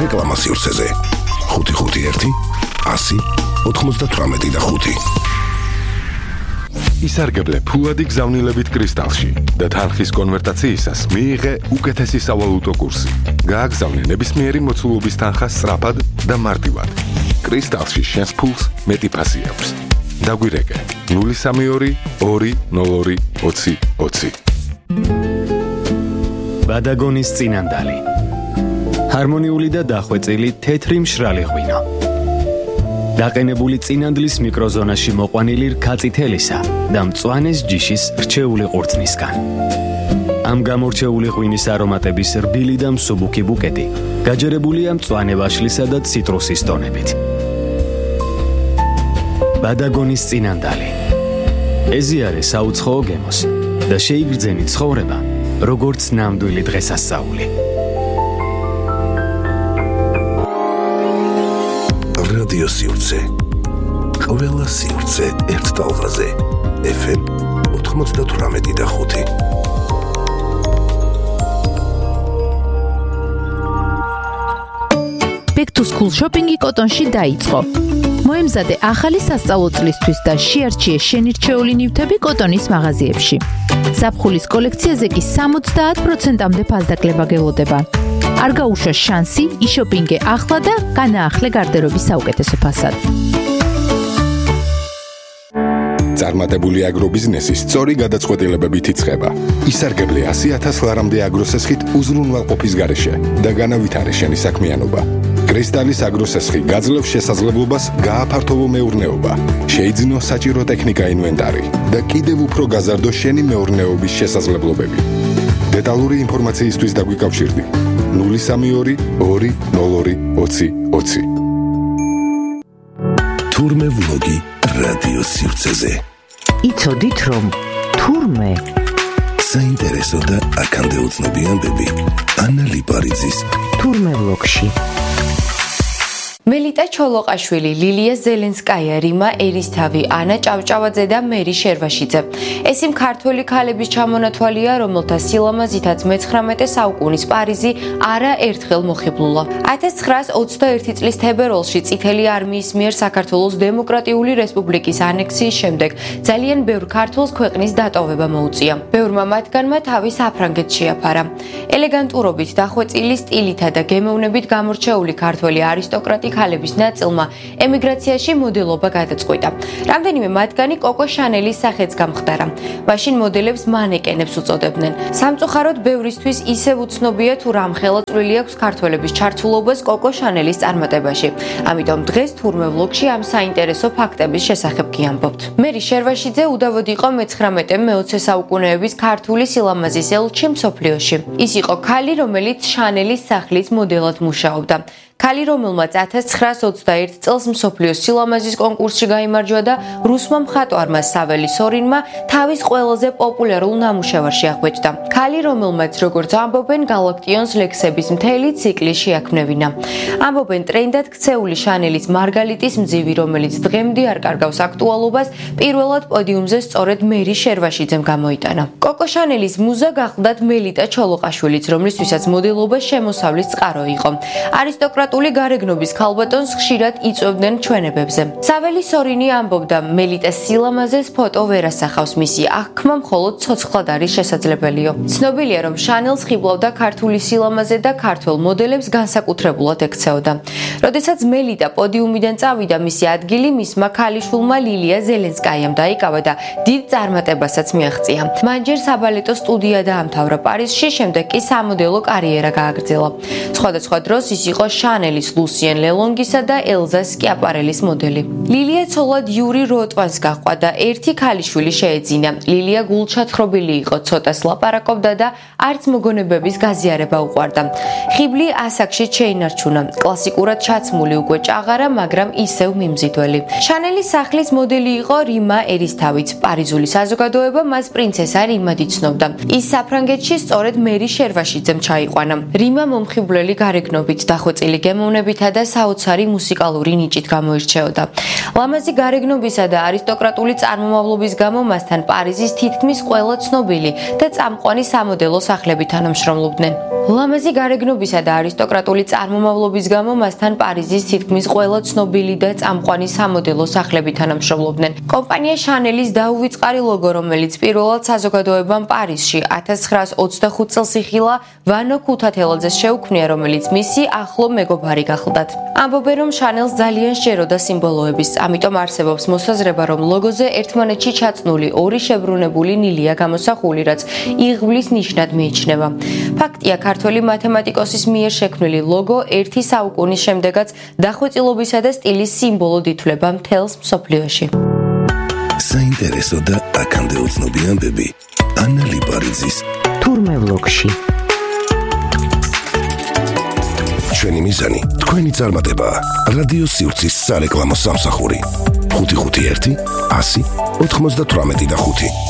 რეკლამა სივრცეზე 551 100 98 ისარგებლე ფულადი გზავნილებით კრისტალში და თანხის კონვერტაციისას მიიღე უკეთესი სავალუტო კურსი. გააგზავნე ნებისმიერი მოცულობის თანხა სწრაფად და მარტივად. კრისტალში შენს ფულს მეტი ფასი აქვს. დაგვირეკე 032 202 20 20. ბადაგონის წინანდალი. ჰარმონიული და დახვეწილი თეთრი მშრალი ღვინო. დაყენებული წინანდლის მიკროზონაში მოყვანილი რქაწითელისა და მწვანეს ჯიშის რჩეული ყურძნისგან. ამ გამორჩეული ღვინის არომატების რბილი და მსუბუქი ბუკეტი გაჯერებულია მწვანე ვაშლისა და ციტრუსის ტონებით. ბადაგონის წინანდალი. ეზიარე საუცხოო გემოს და შეიგრძენი ცხოვრება, როგორც ნამდვილი დღესასწაული. რადიო სივრცე. ყველა სივრცე ერთ ტალღაზე. FM 98.5. Back to school shopping-ი კოტონში დაიწყო. მოემზადე ახალი სასწავლო წლისთვის და შეარჩიე შენირჩეული ნივთები კოტონის მაღაზიებში. ზაფხულის კოლექციაზე კი 70%-მდე ფასდაკლება გელოდება. არ გაუშვა შანსი, იშოპინგე ახლა და განაახლე გარდერობის საუკეთესო ფასად. წარმატებული აგრობიზნესი სწორი გადაწყვეტილებებით იწყება. ისარგებლე 100,000 ლარამდე აგროსესხით უზრუნველყოფის გარეშე და განავითარე შენი საქმიანობა. კრისტალის აგროსესხი გაძლევს შესაძლებლობას გააფართოვო მეურნეობა, შეიძინო საჭირო ტექნიკა ინვენტარი და კიდევ უფრო გაზარდო შენი მეურნეობის შესაძლებლობები. დეტალური ინფორმაციისთვის დაგვიკავშირდი 032 202 20 20. თურმე ვლოგი რადიო სივრცეზე. იცოდით რომ თურმე საინტერესო და აქამდე უცნობიანდები ანა ლიპარიძის თურმე ვლოგში. მელიტა ჩოლოყაშვილი, ლილია ზელენსკაია, რიმა ერისთავი, ანა ჭავჭავაძე და მერი შერვაშიძე. ეს იმ ქართველი ქალების ჩამონათვალია, რომელთა სილამაზითაც მე-19 საუკუნის პარიზი არა ერთხელ მოხიბლულა. 1921 წლის თებერვალში წითელი არმიის მიერ საქართველოს დემოკრატიული რესპუბლიკის ანექსიის შემდეგ ძალიან ბევრ ქართველს ქვეყნის დატოვება მოუწია. ბევრმა მათგანმა თავი საფრანგეთს შეაფარა. ელეგანტურობით, დახვეწილი სტილითა და გემოვნებით გამორჩეული ქართველი არისტოკრატი ქალების ნაწილმა ემიგრაციაში მოდელობა გადაწყვიტა. რამდენიმე მათგანი კოკო შანელის სახელს გამხდარა. მაშინ მოდელებს მანეკენებს უწოდებდნენ. სამწუხაროდ ბევრისთვის ისევ უცნობია თუ რამხელა წვლილი აქვს ქართველების ჩართულობას კოკო შანელის წარმატებაში. ამიტომ დღეს თურმე ვლოგში ამ საინტერესო ფაქტების შესახებ გიამბობთ. მერი შერვაშიძე უდავოდ იყო მე-19-მე-20 საუკუნეების ქართული სილამაზის ელჩი მსოფლიოში. ის იყო ქალი, რომელიც შანელის სახლის მოდელად მუშაობდა. ქალი, რომელმაც 1921 წელს მსოფლიოს სილამაზის კონკურსში გაიმარჯვა და რუსმა მხატვარმა საველი სორინმა თავის ყველაზე პოპულარულ ნამუშევარში აღბეჭდა. ქალი, რომელმაც როგორც ამბობენ, გალაქტიონს ლექსების მთელი ციკლი შეაქმნევინა. ამბობენ ტრენდად ქცეული შანელის მარგალიტის მძივი, რომელიც დღემდე არ კარგავს აქტუალობას, პირველად პოდიუმზე სწორედ მერი შერვაშიძემ გამოიტანა. კოკო შანელის მუზა გახლდათ მელიტა ჩოლოყაშვილიც, რომლისთვისაც მოდელობა შემოსავლის წყარო იყო. არისტოკრატული გარეგნობის ქალბატონს ხშირად იწვევდნენ ჩვენებებზე. საველი სორინი ამბობდა, მელიტას სილამაზეს ფოტო ვერ ასახავს, მისი აღქმა მხოლოდ ცოცხლად არის შესაძლებელიო. ცნობილია, რომ შანელს ხიბლავდა ქართული სილამაზე და ქართველ მოდელებს განსაკუთრებულად ექცეოდა. როდესაც მელიტა პოდიუმიდან წავიდა, მისი ადგილი მისმა ქალიშვილმა ლილია ზელენსკაიამ დაიკავა და დიდ წარმატებასაც მიაღწია. მან ჯერ საბალეტო სტუდია დაამთავრა პარიზში, შემდეგ კი სამოდელო კარიერა გააგრძელა. სხვადასხვა დროს ის იყო შანელის, ლუსიენ ლელონგისა და ელზა სკიაპარელის მოდელი. ლილია ცოლად იური როტვანს გაჰყვა და ერთი ქალიშვილი შეეძინა. ლილია გულჩათხრობილი იყო, ცოტას ლაპარაკობდა და არც მოგონებების გაზიარება უყვარდა. ხიბლი ასაკში შეინარჩუნა. კლასიკურად ჩაცმული უკვე ჭაღარა, მაგრამ ისევ მიმზიდველი. შანელის სახლის მოდელი იყო რიმა ერისთავიც. პარიზული საზოგადოება მას პრინცესა რიმად იცნობდა. ის საფრანგეთში სწორედ მერი შერვაშიძემ ჩაიყვანა. რიმა მომხიბვლელი გარეგნობით, დახვეწილი გემოვნებითა და საოცარი მუსიკალური ნიჭით გამოირჩეოდა. ლამაზი გარეგნობისა და არისტოკრატული წარმომავლობის გამო მასთან პარიზის თითქმის ყველა ცნობილი და წამყვანი სამოდელო სახლები თანამშრომლობდნენ. ლამაზი გარეგნობისა და არისტოკრატული წარმომავლობის გამო მასთან პარიზის თითქმის ყველა ცნობილი და წამყვანი სამოდელო სახლები თანამშრომლობდნენ. კომპანია შანელის დაუვიწყარი ლოგო, რომელიც პირველად საზოგადოებამ პარიზში 1925 წელს იხილა, ვანო ქუთათელაძეს შეუქმნია, რომელიც მისი ახლო მეგობარი გახლდათ. ამბობენ, რომ შანელს ძალიან სჯეროდა სიმბოლოების, ამიტომ არსებობს მოსაზრება, რომ ლოგოზე ერთმანეთში ჩაწნული ორი შებრუნებული ნილია გამოსახული, რაც იღბლის ნიშნად მიიჩნევა. ფაქტია, ქართველი მათემატიკოსის მიერ შექმნილი ლოგო ერთი საუკუნის შემდეგაც დახვეწილობისა და სტილის სიმბოლოდ ითვლება მთელს მსოფლიოში. საინტერესო და აქამდე უცნობი ამბები ანა ლიპარიძის თურმე ვლოგში. ჩვენი მიზანი თქვენი წარმატებაა. რადიო სივრცის სარეკლამო სამსახური 551 100 98 და 5